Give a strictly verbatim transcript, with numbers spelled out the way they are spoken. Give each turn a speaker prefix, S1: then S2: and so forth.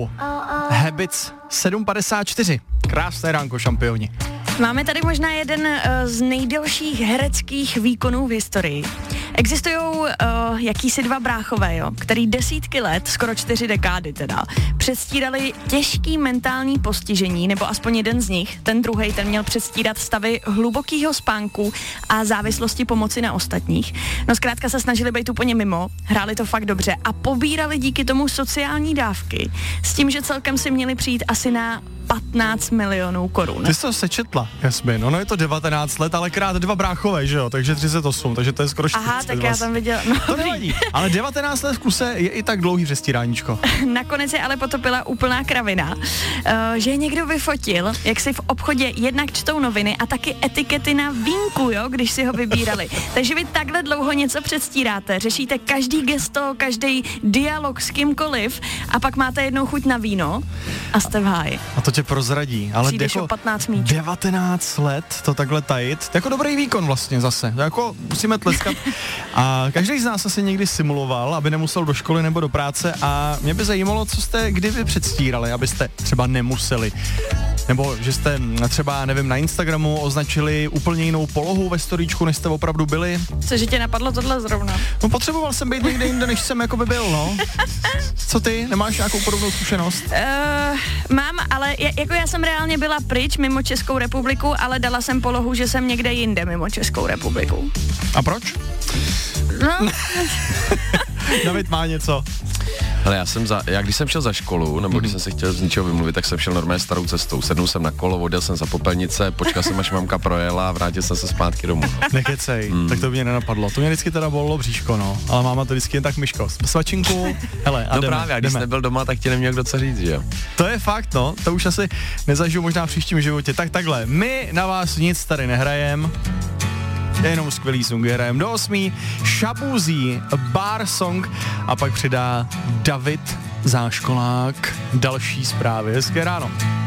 S1: Show. Habits sedm padesát čtyři. Krásné ránko, šampioni.
S2: Máme tady možná jeden uh, z nejdelších hereckých výkonů v historii. Existují uh, jakýsi dva bráchové, jo, který desítky let, skoro čtyři dekády teda, předstírali těžký mentální postižení, nebo aspoň jeden z nich, ten druhej, ten měl předstírat stavy hlubokého spánku a závislosti pomoci na ostatních. No zkrátka se snažili být úplně mimo, hráli to fakt dobře a pobírali díky tomu sociální dávky, s tím, že celkem si měli přijít asi na patnáct milionů korun.
S1: Ty jsi to sečetla, Jasmin, ono je to devatenáct let, ale krát dva bráchové, že jo, takže třicet osm, takže to je skoro čtyřicet.
S2: Aha, tak já tam viděla, no
S1: to nevadí, ale devatenáct let v kuse je i tak dlouhý přestíráníčko.
S2: Nakonec je ale potopila úplná kravina, uh, že někdo vyfotil, jak si v obchodě jednak čtou noviny a taky etikety na vínku, jo, když si ho vybírali. Takže vy takhle dlouho něco předstíráte, řešíte každý gesto, každý dialog s kýmkoliv a pak máte jednou chuť na víno a jste v háji.
S1: A to tě prozradí, ale
S2: jako patnáct míč.
S1: devatenáct let to takhle tajit, jako dobrý výkon vlastně zase, jako musíme tleskat. A každý z nás asi někdy simuloval, aby nemusel do školy nebo do práce a mě by zajímalo, co jste kdy vy předstírali, abyste třeba nemuseli. Nebo že jste třeba, nevím, na Instagramu označili úplně jinou polohu ve storíčku, než jste opravdu byli.
S2: Cože tě napadlo tohle zrovna?
S1: No potřeboval jsem být někde jinde, než jsem jako by byl, no. Co ty? Nemáš nějakou podobnou zkušenost?
S2: Uh, mám, ale j- jako já jsem reálně byla pryč mimo Českou republiku, ale dala jsem polohu, že jsem někde jinde mimo Českou republiku.
S1: A proč?
S2: No.
S1: David má něco.
S3: Ale já jsem za, já když jsem šel za školu, nebo když jsem se chtěl z ničeho vymluvit, tak jsem šel normálně starou cestou. Sednul jsem na kolo, odjel jsem za Popelnice, počkal jsem, až mamka projela a vrátil jsem se zpátky domů.
S1: Nekecej, hmm. tak to mě nenapadlo. To mě vždycky teda bolelo bříško, no. Ale máma to vždycky jen tak myško. Svačinku, hele, a
S3: no
S1: jdeme,
S3: právě, a když
S1: jdeme.
S3: nebyl doma, tak ti neměl kdo co říct, že jo?
S1: To je fakt, no. To už asi nezažiju možná v příštím životě. Tak takhle, my na vás nic tady nehrajem. Jenom skvělý songy hrajeme do osmí. Šabuzí, Bar Song a pak přidá David Záškolák. Další zprávy. Hezké ráno.